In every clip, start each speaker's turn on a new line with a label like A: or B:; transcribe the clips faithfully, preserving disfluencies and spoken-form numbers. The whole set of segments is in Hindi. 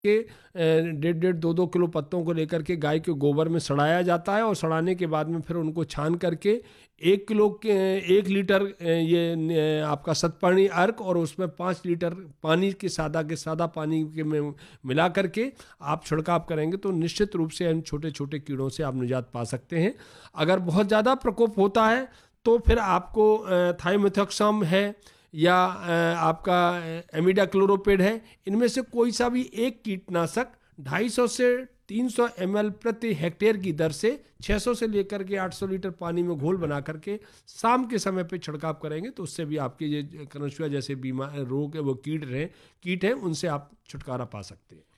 A: के डेढ़ डेढ़ दो दो किलो पत्तों को लेकर के गाय के गोबर में सड़ाया जाता है और सड़ाने के बाद में फिर उनको छान करके एक किलो के एक लीटर ये आपका सतपर्णी अर्क और उसमें पाँच लीटर पानी के सादा के सादा पानी के में मिला करके आप छिड़काव करेंगे तो निश्चित रूप से इन छोटे छोटे कीड़ों से आप निजात पा सकते हैं। अगर बहुत ज़्यादा प्रकोप होता है तो फिर आपको थाइमेथॉक्सम है या आपका एमिडाक्लोरोपिड है, इनमें से कोई सा भी एक कीटनाशक दो सौ पचास से तीन सौ एम एल प्रति हेक्टेयर की दर से छह सौ से लेकर के आठ सौ लीटर पानी में घोल बना करके शाम के समय पे छिड़काव करेंगे तो उससे भी आपके ये कनस्युआ जैसे बीमार रोग वो कीट रहे कीट हैं उनसे आप छुटकारा पा सकते हैं।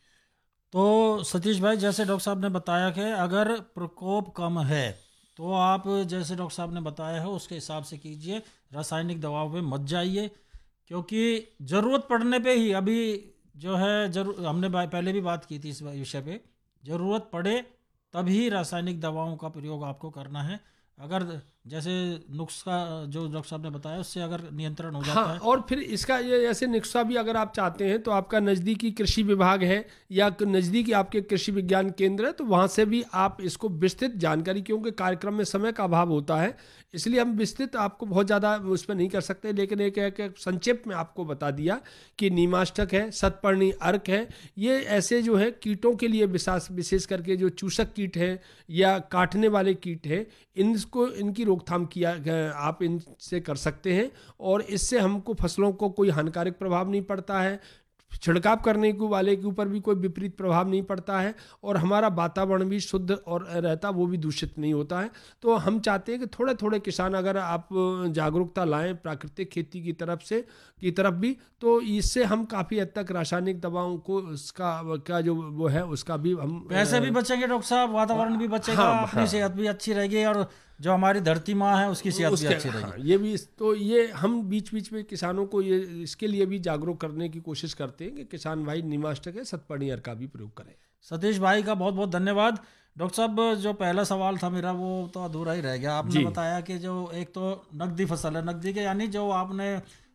B: तो सतीश भाई, जैसे डॉक्टर साहब ने बताया कि अगर प्रकोप कम है तो आप जैसे डॉक्टर साहब ने बताया है उसके हिसाब से कीजिए, रासायनिक दवाओं पे मत जाइए, क्योंकि ज़रूरत पड़ने पे ही अभी जो है जरूर हमने पहले भी बात की थी इस विषय पे, ज़रूरत पड़े तभी रासायनिक दवाओं का प्रयोग आपको करना है। अगर जैसे नुस्खा जो डॉक्टर साहब ने बताया उससे अगर नियंत्रण हो जाता
A: हाँ,
B: है।
A: और फिर इसका ये ऐसे नुस्खा भी अगर आप चाहते हैं तो आपका नज़दीकी कृषि विभाग है या नज़दीकी आपके कृषि विज्ञान केंद्र है तो वहाँ से भी आप इसको विस्तृत जानकारी, क्योंकि कार्यक्रम में समय का अभाव होता है इसलिए हम विस्तृत आपको बहुत ज़्यादा उस पर नहीं कर सकते, लेकिन एक एक, एक संक्षेप में आपको बता दिया कि नीमाष्टक है, सतपर्णी अर्क है, ये ऐसे जो है कीटों के लिए विशेष विशेष करके जो चूसक कीट है या काटने वाले कीट है इनको इनकी रोकथाम किया आप इनसे कर सकते हैं और इससे हमको फसलों को कोई हानिकारक प्रभाव नहीं पड़ता है, छिड़काव करने के वाले के ऊपर भी कोई विपरीत प्रभाव नहीं पड़ता है और हमारा वातावरण भी शुद्ध और रहता, वो भी दूषित नहीं होता है। तो हम चाहते हैं कि थोड़े थोड़े किसान अगर आप जागरूकता लाएं प्राकृतिक खेती की तरफ से की तरफ भी, तो इससे हम काफ़ी हद तक रासायनिक दवाओं को उसका का जो वो है उसका भी हम
B: पैसे भी बचेंगे डॉक्टर साहब, वातावरण भी बचेगा,
A: हाँ,
B: अपनी
A: हाँ,
B: सेहत भी अच्छी रहेगी और जो हमारी धरती माँ है उसकी सेहत भी अच्छी रहेगी।
A: हाँ, ये भी तो ये हम बीच बीच में किसानों को ये इसके लिए भी जागरूक करने की कोशिश करते हैं कि किसान भाई नीमाष्टक है सतपर्णी अर्क का भी प्रयोग करें।
B: सतीश भाई का बहुत बहुत धन्यवाद। डॉक्टर साहब, जो पहला सवाल था मेरा वो तो अधूरा ही रह गया। आपने बताया कि जो एक तो नकदी फसल है, नकदी के यानी जो आपने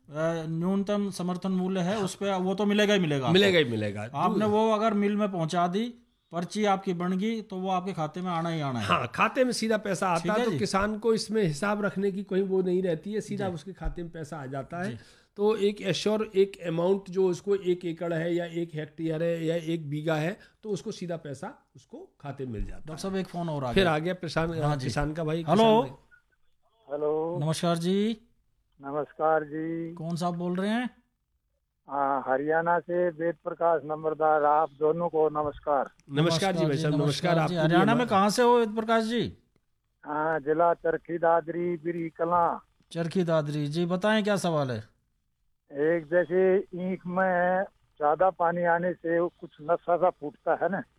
B: न्यूनतम समर्थन मूल्य है उस पर वो तो मिलेगा ही मिलेगा
A: मिलेगा ही मिलेगा
B: आपने वो अगर मिल में पहुंचा दी, पर्ची आपकी बन गई तो वो आपके खाते में आना ही आना है।
A: हाँ, खाते में सीधा पैसा आता है, तो किसान को इसमें हिसाब रखने की कोई वो नहीं रहती है, सीधा उसके खाते में पैसा आ जाता है। तो एक एश्योर एक अमाउंट जो उसको एक एकड़ है या एक हेक्टेयर है या एक बीघा है तो उसको सीधा पैसा उसको खाते में मिल जाता है।
B: डॉक्टर साहब, एक फोन और आ
A: फिर
B: गया
A: आ गया किसान हाँ किसान का भाई।
B: हेलो
C: हेलो,
B: नमस्कार जी।
C: नमस्कार जी।
B: कौन साहब बोल रहे हैं?
C: हाँ, हरियाणा से वेद प्रकाश नंबरदार, आप दोनों को नमस्कार।
A: नमस्कार जी भाई साहब, नमस्कार। आप
B: हरियाणा में कहाँ से हो वेद प्रकाश जी?
C: हाँ, जिला चरखी दादरी बिरी कला।
B: चरखी दादरी जी, बताएं क्या सवाल है?
C: एक जैसे ईख में ज्यादा पानी आने से कुछ नशा सा फूटता है ना,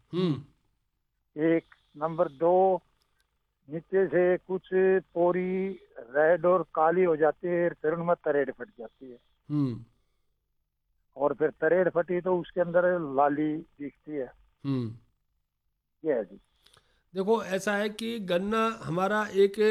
C: एक नंबर दो, नीचे से कुछ पोरी रेड और काली हो जाती है, फिर उनमें तरेड़ फट जाती है और फिर तरेड़ फटी तो उसके अंदर लाली दिखती है। ये है जी।
A: देखो ऐसा है कि गन्ना हमारा एक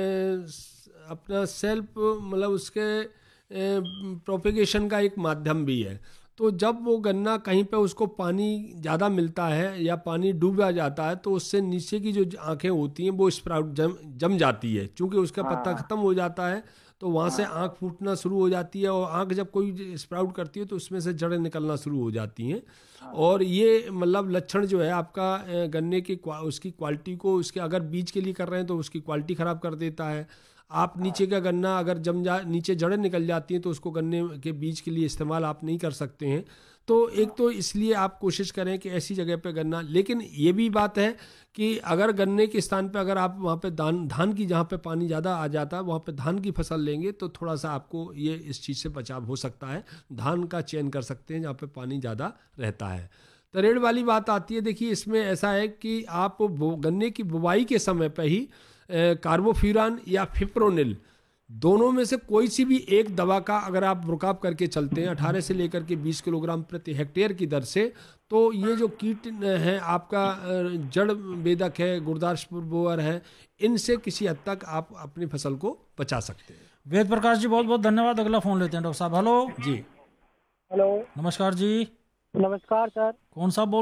A: ए, अपना सेल्फ मतलब उसके प्रोपेगेशन का एक माध्यम भी है। तो जब वो गन्ना कहीं पे उसको पानी ज़्यादा मिलता है या पानी डूबा जाता है तो उससे नीचे की जो आँखें होती हैं वो स्प्राउट जम जम जाती है, क्योंकि उसका पत्ता ख़त्म हो जाता है तो वहाँ से आँख फूटना शुरू हो जाती है और आँख जब कोई स्प्राउट करती है तो उसमें से जड़ें निकलना शुरू हो जाती हैं। और ये मतलब लक्षण जो है आपका गन्ने की उसकी क्वालिटी को, उसके अगर बीज के लिए कर रहे हैं तो उसकी क्वालिटी ख़राब कर देता है। आप नीचे का गन्ना अगर जम जा नीचे जड़ें निकल जाती हैं तो उसको गन्ने के बीज के लिए इस्तेमाल आप नहीं कर सकते हैं। तो एक तो इसलिए आप कोशिश करें कि ऐसी जगह पे गन्ना, लेकिन ये भी बात है कि अगर गन्ने के स्थान पे अगर आप वहाँ पे धान धान की जहाँ पे पानी ज़्यादा आ जाता है वहाँ पे धान की फसल लेंगे तो थोड़ा सा आपको ये इस चीज़ से बचाव हो सकता है। धान का चयन कर सकते हैं जहाँ पे पानी ज़्यादा रहता है। तरेड़ वाली बात आती है, देखिए इसमें ऐसा है कि आप गन्ने की बुवाई के समय पर ही कार्बोफ्यूरान या फिप्रोनिल दोनों में से कोई सी भी एक दवा का अगर आप रुकाव करके चलते हैं अठारह से लेकर के बीस किलोग्राम प्रति हेक्टेयर की दर से, तो ये जो कीट है आपका जड़ बेधक है, गुरदासपुर बोअर है, इनसे किसी हद तक आप अपनी फसल को बचा सकते हैं।
B: वेद प्रकाश जी बहुत बहुत धन्यवाद। अगला फोन लेते हैं डॉक्टर साहब। हेलो
A: जी।
C: हेलो,
B: नमस्कार जी।
D: नमस्कार सर।
B: कौन सा बोल